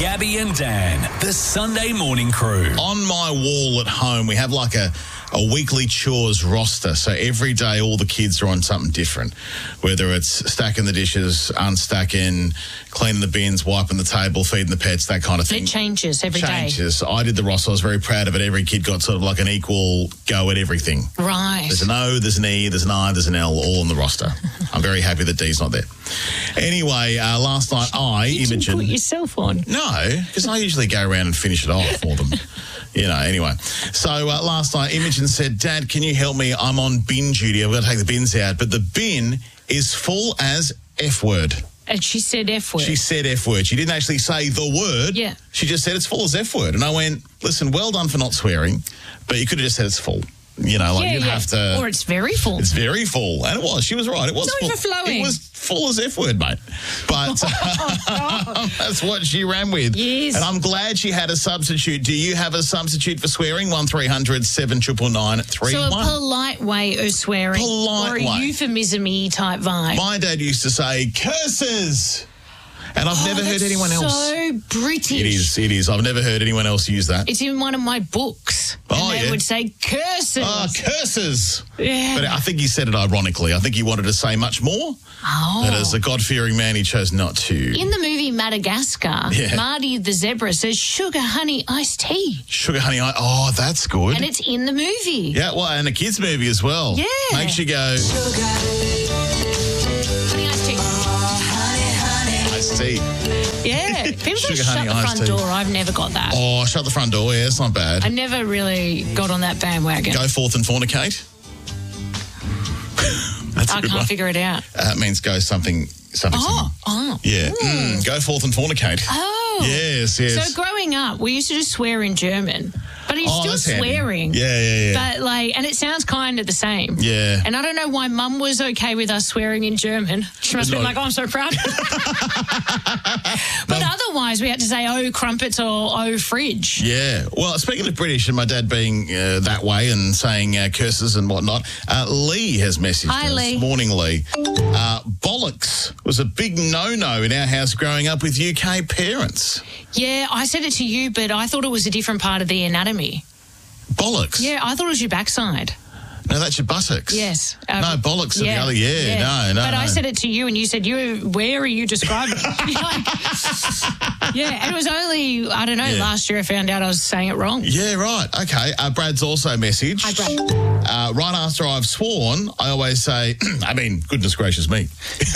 Gabby and Dan, the Sunday morning crew. On my wall at home, we have like a weekly chores roster. So every day, all the kids are on something different, whether it's stacking the dishes, unstacking, cleaning the bins, wiping the table, feeding the pets, that kind of thing. It changes every day. I did the roster. I was very proud of it. Every kid got sort of like an equal go at everything. Right. There's an O, there's an E, there's an I, there's an L, all on the roster. I'm very happy that D's not there. Anyway, last night You Imogen... didn't put yourself on. No, because I usually go around and finish it off for them. Anyway. So last night, Imogen said, Dad, can you help me? I'm on bin duty. I've got to take the bins out. But the bin is full as F word. And she said F word. She said F word. She didn't actually say the word. Yeah. She just said it's full as F word. And I went, listen, well done for not swearing, but you could have just said it's full. You'd have to... Or it's very full. It's very full. And it was. She was right. It was it's full. overflowing. It was full as F word, mate. But that's what she ran with. Yes. And I'm glad she had a substitute. Do you have a substitute for swearing? 1300 799 So a polite way of swearing. Or a euphemism-y type vibe. My dad used to say, curses. And I've never heard anyone else. So British. It is. I've never heard anyone else use that. It's in one of my books. And they would say curses. Oh, curses. Yeah. But I think he said it ironically. I think he wanted to say much more. Oh. But as a God-fearing man, he chose not to. In the movie Madagascar, Marty the zebra says sugar, honey, iced tea. Sugar, honey, that's good. And it's in the movie. Yeah, well, and a kids' movie as well. Yeah. Makes you go... Sugar, honey, iced tea. Tea. Yeah. People say Sugar, shut honey, the front tea. door. I've never got that. Oh, shut the front door. Yeah, it's not bad. I never really got on that bandwagon. Go forth and fornicate. I can't figure it out. It means go something. Yeah. Go forth and fornicate. Oh. Yes. So growing up, we used to just swear in German. But he's still swearing. Yeah. But and it sounds kind of the same. Yeah. And I don't know why Mum was okay with us swearing in German. She must have been like, I'm so proud. But otherwise, we had to say, oh, crumpets or oh, fridge. Yeah. Well, speaking of British and my dad being that way and saying curses and whatnot, Lee has messaged us. Hi, Lee. Morning, Lee. Bollocks was a big no-no in our house growing up with UK parents. Yeah, I said it to you, but I thought it was a different part of the anatomy. Bollocks? Yeah, I thought it was your backside. No, that's your buttocks. Yes. No, bollocks are the other. No. But I said it to you and you said, where are you describing it? And it was only, I don't know, last year I found out I was saying it wrong. Yeah, right. Okay. Brad's also messaged. Hi, Brad. Right after I've sworn, I always say, goodness gracious me.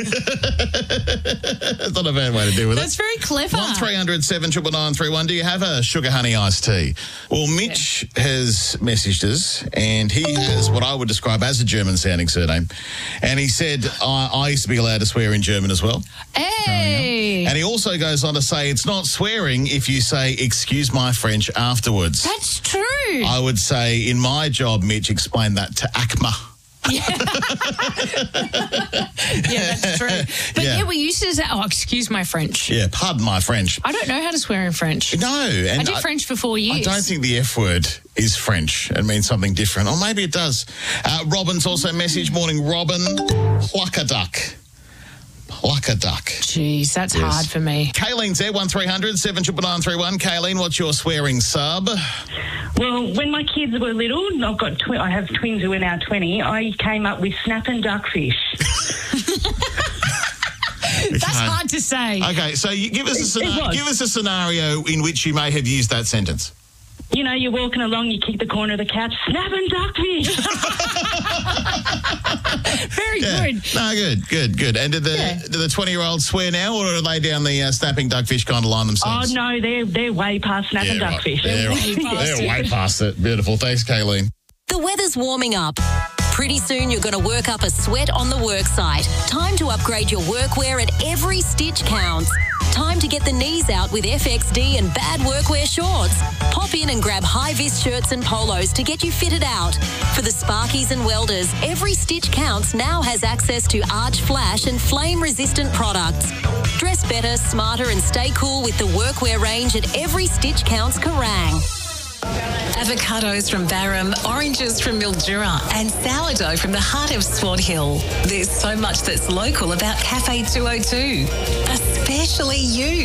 It's not a bad way to deal with That's very clever. 1300 799 Do you have a sugar honey iced tea? Well, Mitch has messaged us and he has what I would describe as a German-sounding surname. And he said, I used to be allowed to swear in German as well. Hey! And he also goes on to say, it's not swearing if you say, excuse my French, afterwards. That's true. I would say, in my job, Mitch, explain that to ACMA. Yeah, that's true. But we used to say, excuse my French. Yeah, pardon my French. I don't know how to swear in French. No. And I did French for 4 years. I don't think the F word is French. It means something different. Or maybe it does. Robin's also messaged, morning, Robin, pluck a duck. Like a duck. Jeez, that's hard for me. Kayleen's there, 1300 799 Kayleen, what's your swearing sub? Well, when my kids were little, I have twins who are now 20, I came up with snap and duckfish. That's hard to say. Okay, so you give us a scenario in which you may have used that sentence. You know, you're walking along, you kick the corner of the couch, snap and duckfish. Very good. No, good. And did the 20-year-olds swear now, or are they down the snapping duckfish kind of line themselves? Oh, no, they're way past snap and duckfish. They're way past it. Beautiful. Thanks, Kayleen. The weather's warming up. Pretty soon you're going to work up a sweat on the work site. Time to upgrade your workwear and every stitch counts. Time to get the knees out with FXD and bad workwear shorts. Pop in and grab high-vis shirts and polos to get you fitted out. For the sparkies and welders, Every Stitch Counts now has access to arch flash and flame-resistant products. Dress better, smarter and stay cool with the workwear range at Every Stitch Counts Kerrang. Avocados from Barham, oranges from Mildura and sourdough from the heart of Swat Hill. There's so much that's local about Cafe 202. Especially you.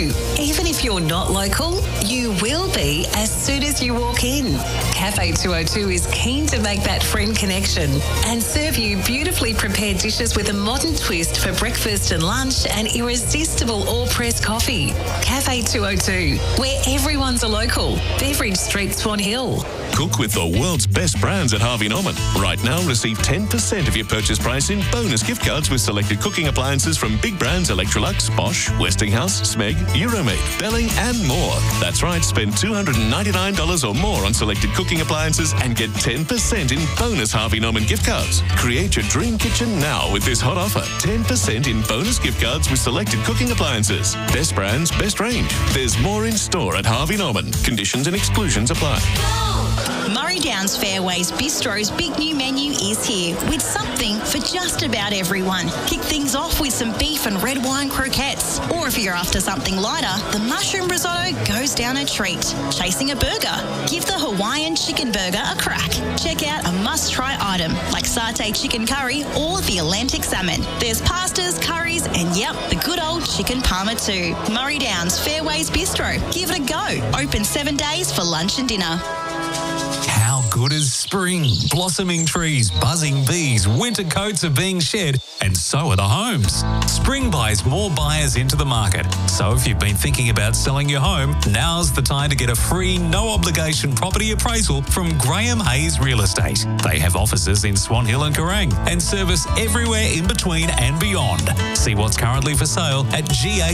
Even if you're not local, you will be as soon as you walk in. Cafe 202 is keen to make that friend connection and serve you beautifully prepared dishes with a modern twist for breakfast and lunch and irresistible all-press coffee. Cafe 202, where everyone's a local. Beveridge Street, Swan Hill. Cook with the world's best brands at Harvey Norman. Right now, receive 10% of your purchase price in bonus gift cards with selected cooking appliances from big brands Electrolux, Bosch, Westinghouse, Smeg, Euromate, Belling and more. That's right, spend $299 or more on selected cooking appliances and get 10% in bonus Harvey Norman gift cards. Create your dream kitchen now with this hot offer. 10% in bonus gift cards with selected cooking appliances. Best brands, best range. There's more in store at Harvey Norman. Conditions and exclusions apply. Murray Downs Fairways Bistro's big new menu is here with something for just about everyone. Kick things off with some beef and red wine croquettes. Or if you're after something lighter, the mushroom risotto goes down a treat. Chasing a burger? Give the Hawaiian chicken burger a crack. Check out a must-try item like satay chicken curry or the Atlantic salmon. There's pastas, curries and yep, the good old chicken parma too. Murray Downs Fairways Bistro. Give it a go. Open 7 days for lunch and dinner. How good is spring? Blossoming trees, buzzing bees, winter coats are being shed, and so are the homes. Spring buys more buyers into the market. So if you've been thinking about selling your home, now's the time to get a free, no-obligation property appraisal from Graham Hayes Real Estate. They have offices in Swan Hill and Kerrang and service everywhere in between and beyond. See what's currently for sale at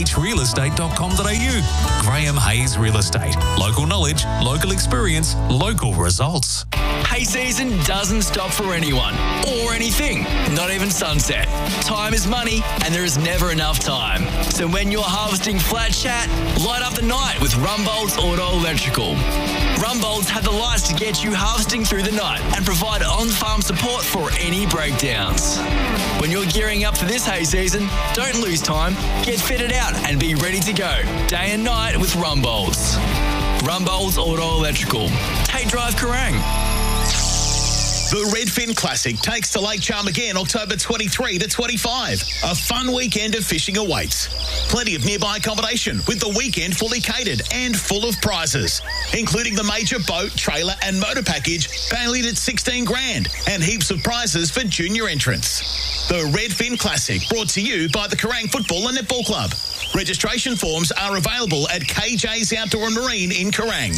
ghrealestate.com.au. Graham Hayes Real Estate. Local knowledge, local experience, local results. Hay season doesn't stop for anyone or anything, not even sunset. Time is money and there is never enough time. So when you're harvesting flat chat, light up the night with Rumbold's Auto Electrical. Rumbold's have the lights to get you harvesting through the night and provide on-farm support for any breakdowns. When you're gearing up for this hay season, don't lose time. Get fitted out and be ready to go day and night with Rumbold's. Rumbold's Auto Electrical. Tate Drive, Kerrang. The Redfin Classic takes to Lake Charm again October 23 to 25. A fun weekend of fishing awaits. Plenty of nearby accommodation with the weekend fully catered and full of prizes, including the major boat, trailer and motor package valued at $16,000 and heaps of prizes for junior entrants. The Redfin Classic, brought to you by the Kerrang Football and Netball Club. Registration forms are available at KJ's Outdoor and Marine in Kerrang.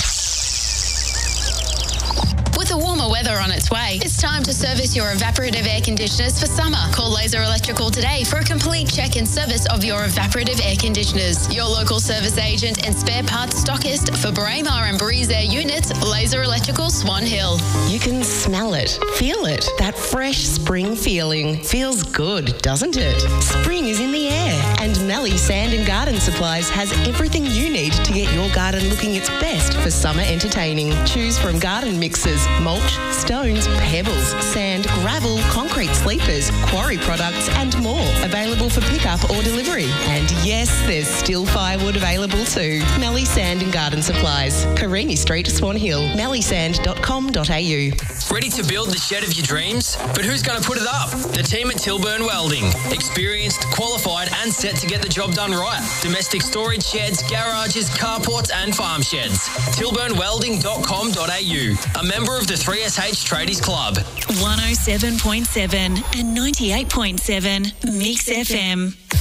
With the warmer weather on its way, it's time to service your evaporative air conditioners for summer. Call Laser Electrical today for a complete check and service of your evaporative air conditioners. Your local service agent and spare parts stockist for Braemar and Breeze Air units, Laser Electrical, Swan Hill. You can smell it, feel it. That fresh spring feeling feels good, doesn't it? Spring is in the air, and Melly Sand and Garden Supplies has everything you need to get your garden looking its best for summer entertaining. Choose from garden mixers, mulch, stones, pebbles, sand, gravel, concrete sleepers, quarry products and more. Available for pickup or delivery. And yes, there's still firewood available too. Melly Sand and Garden Supplies. Karini Street, Swan Hill. mellysand.com.au. Ready to build the shed of your dreams? But who's going to put it up? The team at Tilburn Welding. Experienced, qualified and set to get the job done right. Domestic storage sheds, garages, carports and farm sheds. tilburnwelding.com.au. A member of the 3SH Tradies Club. 107.7 and 98.7 Mix FM.